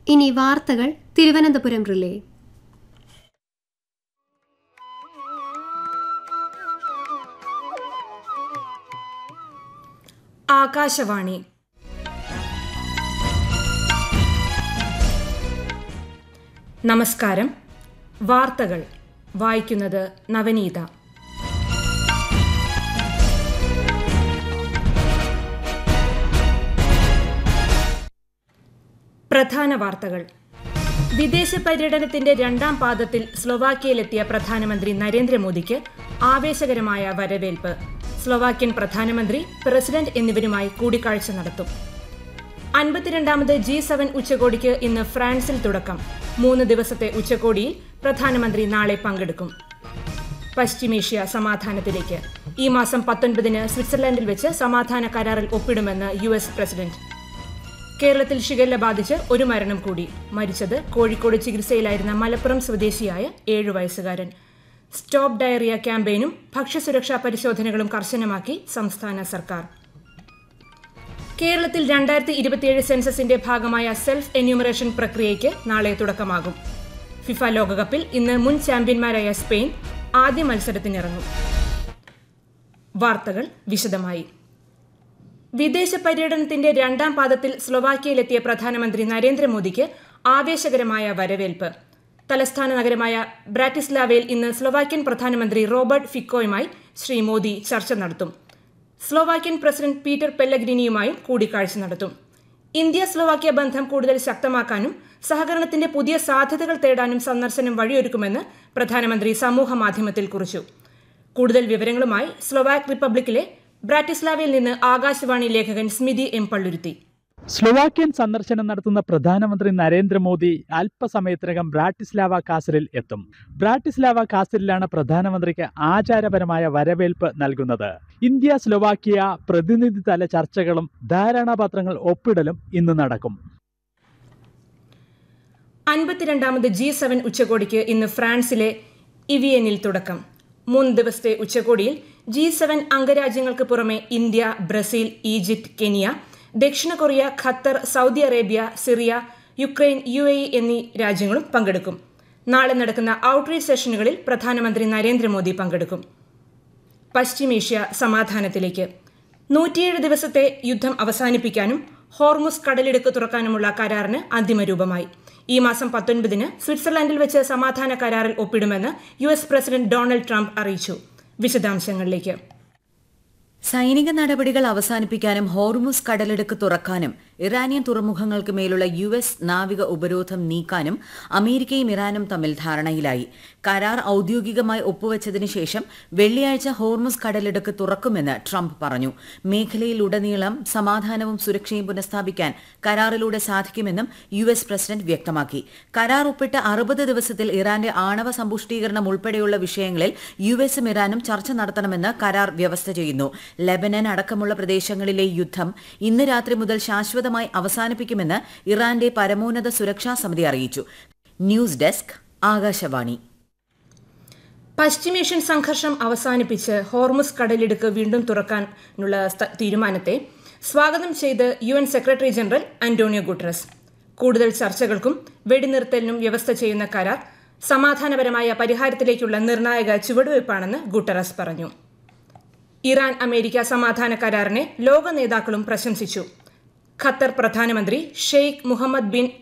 ഇനി വാർത്തകൾ തിരുവനന്തപുരം റിലേ. ആകാശവാണി. നമസ്കാരം. വാർത്തകൾ വായിക്കുന്നത് നവനീത. പ്രധാന വാർത്തകൾ. വിദേശ പര്യടനത്തിന്റെ രണ്ടാം പാദത്തിൽ സ്ലൊവാക്യയിലെത്തിയ പ്രധാനമന്ത്രി നരേന്ദ്രമോദിക്ക് ആവേശകരമായ വരവേൽപ്പ്. സ്ലൊവാക്യൻ പ്രധാനമന്ത്രി, പ്രസിഡന്റ് എന്നിവരുമായി കൂടിക്കാഴ്ച നടത്തും. 52ാമത് G7 ഉച്ചകോടിക്ക് ഇന്ന് ഫ്രാൻസിൽ തുടക്കം. 3 ദിവസത്തെ ഉച്ചകോടിയിൽ പ്രധാനമന്ത്രി നാളെ പങ്കെടുക്കും. പശ്ചിമേഷ്യ സമാധാനത്തിലേക്ക്. ഈ മാസം 19-ന് സ്വിറ്റ്സർലൻഡിൽ വെച്ച് സമാധാന കരാറിൽ ഒപ്പിടുമെന്ന് US പ്രസിഡന്റ്. കേരളത്തിൽ ഷിഗല്ല ബാധിച്ച് ഒരു മരണം കൂടി. മരിച്ചത് കോഴിക്കോട് ചികിത്സയിലായിരുന്ന മലപ്പുറം സ്വദേശിയായ 7 വയസ്സുകാരൻ. സ്റ്റോപ്പ് ഡയറിയ ക്യാമ്പയിനും ഭക്ഷ്യസുരക്ഷാ പരിശോധനകളും കർശനമാക്കി സംസ്ഥാന സർക്കാർ. കേരളത്തിൽ 2027 സെൻസസിന്റെ ഭാഗമായ സെൽഫ് എന്യൂമറേഷൻ പ്രക്രിയയ്ക്ക് നാളെ തുടക്കമാകും. ഫിഫ ലോകകപ്പിൽ ഇന്ന് മുൻ ചാമ്പ്യന്മാരായ സ്പെയിൻ ആദ്യ മത്സരത്തിനിറങ്ങും. വാർത്തകൾ വിശദമായി. വിദേശ പര്യടനത്തിന്റെ രണ്ടാം പാദത്തിൽ സ്ലൊവാക്യയിലെത്തിയ പ്രധാനമന്ത്രി നരേന്ദ്രമോദിക്ക് ആവേശകരമായ വരവേൽപ്പ്. തലസ്ഥാന നഗരമായ ബ്രാറ്റിസ്ലാവയിൽ ഇന്ന് സ്ലൊവാക്യൻ പ്രധാനമന്ത്രി റോബർട്ട് ഫിക്കോയുമായി ശ്രീ മോദി ചർച്ച നടത്തും. സ്ലൊവാക്യൻ പ്രസിഡന്റ് പീറ്റർ പെല്ലഗ്രിനിയുമായും കൂടിക്കാഴ്ച നടത്തും. ഇന്ത്യ സ്ലൊവാക്യ ബന്ധം കൂടുതൽ ശക്തമാക്കാനും സഹകരണത്തിന്റെ പുതിയ സാധ്യതകൾ തേടാനും സന്ദർശനം വഴിയൊരുക്കുമെന്ന് പ്രധാനമന്ത്രി സമൂഹ മാധ്യമത്തിൽ കുറിച്ചു. കൂടുതൽ വിവരങ്ങളുമായി സ്ലൊവാക് റിപ്പബ്ലിക്കിലെ ബ്രാറ്റിസ്ലാവയിൽ നിന്ന് ആകാശവാണി ലേഖകൻ സ്മിതി എം പള്ളുരുത്തി. സ്ലൊവാക്യൻ സന്ദർശനം നടത്തുന്ന പ്രധാനമന്ത്രി നരേന്ദ്രമോദി അല്പസമയത്തിനകം ബ്രാറ്റിസ്ലാവ കാസലിൽ എത്തും. ബ്രാറ്റിസ്ലാവ കാസലിലാണ് പ്രധാനമന്ത്രിക്ക് ആചാരപരമായ വരവേൽപ്പ് നൽകുന്നത്. ഇന്ത്യ സ്ലൊവാക്യ പ്രതിനിധിതല ചർച്ചകളും ധാരണാപത്രങ്ങൾ ഒപ്പിടലും ഇന്ന് നടക്കും. 52ാമത് G7 ഉച്ചകോടിക്ക് ഇന്ന് ഫ്രാൻസിലെ ഇവിയനിൽ തുടക്കം. 3 ദിവസത്തെ ഉച്ചകോടിയിൽ G7 അംഗരാജ്യങ്ങൾക്ക് പുറമെ ഇന്ത്യ, ബ്രസീൽ, ഈജിപ്ത്, കെനിയ, ദക്ഷിണ Korea, Qatar, Saudi Arabia, Syria, Ukraine, UAE എന്നീ രാജ്യങ്ങളും പങ്കെടുക്കും. നാളെ നടക്കുന്ന ഔട്ട്റീച്ച് സെഷനുകളിൽ പ്രധാനമന്ത്രി നരേന്ദ്രമോദി പങ്കെടുക്കും. പശ്ചിമേഷ്യ സമാധാനത്തിലേക്ക്. 107 ദിവസത്തെ യുദ്ധം അവസാനിപ്പിക്കാനും ഹോർമുസ് കടലിടുക്ക് തുറക്കാനുമുള്ള കരാറിന് അന്തിമരൂപമായി. ഈ മാസം 19-ന് സ്വിറ്റ്സർലൻഡിൽ വെച്ച് സമാധാന കരാറിൽ ഒപ്പിടുമെന്ന് US പ്രസിഡന്റ് ഡൊണാൾഡ് ട്രംപ് അറിയിച്ചു. വിശദാംശങ്ങളിലേക്ക്. സൈനിക നടപടികൾ അവസാനിപ്പിക്കാനും ഹോർമുസ് കടലിടുക്ക് തുറക്കാനും ഇറാനിയൻ തുറമുഖങ്ങൾക്ക് മേലുള്ള US നാവിക ഉപരോധം നീക്കാനും അമേരിക്കയും ഇറാനും തമ്മിൽ ധാരണയിലായി. കരാർ ഔദ്യോഗികമായി ഒപ്പുവച്ചതിനു ശേഷം വെള്ളിയാഴ്ച ഹോർമുസ് കടലിടുക്ക് തുറക്കുമെന്ന് ട്രംപ് പറഞ്ഞു. മേഖലയിലുടനീളം സമാധാനവും സുരക്ഷയും പുനഃസ്ഥാപിക്കാൻ കരാറിലൂടെ സാധിക്കുമെന്നും US പ്രസിഡന്റ് വ്യക്തമാക്കി. കരാർ ഒപ്പിട്ട് 60 ദിവസത്തിൽ ഇറാന്റെ ആണവ സമ്പുഷ്ടീകരണം ഉൾപ്പെടെയുള്ള വിഷയങ്ങളിൽ USഉം ഇറാനും ചർച്ച നടത്തണമെന്ന് കരാർ വ്യവസ്ഥ ചെയ്യുന്നു. ലെബനൻ അടക്കമുള്ള പ്രദേശങ്ങളിലെ യുദ്ധം ഇന്ന് രാത്രി മുതൽ ശാശ്വതമായി അവസാനിപ്പിക്കുമെന്ന് ഇറാന്റെ പരമോന്നത സുരക്ഷാ സമിതി അറിയിച്ചു. News desk, Akashvani. പശ്ചിമേഷ്യൻ സംഘർഷം അവസാനിപ്പിച്ച് ഹോർമുസ് കടലിടുക്ക് വീണ്ടും തുറക്കാനുള്ള തീരുമാനത്തെ സ്വാഗതം ചെയ്ത് UN secretary general Antonio Guterres. കൂടുതൽ ചർച്ചകൾക്കും വെടിനിർത്തലിനും വ്യവസ്ഥ ചെയ്യുന്ന കരാർ സമാധാനപരമായ പരിഹാരത്തിലേക്കുള്ള നിർണായക ചുവടുവയ്പ്പാണെന്ന് ഗുട്ടറസ് പറഞ്ഞു. ഇറാൻ അമേരിക്ക സമാധാന കരാറിനെ ലോക നേതാക്കളും പ്രശംസിച്ചു. ഖത്തർ പ്രധാനമന്ത്രി ഷെയ്ഖ് മുഹമ്മദ് ബിൻ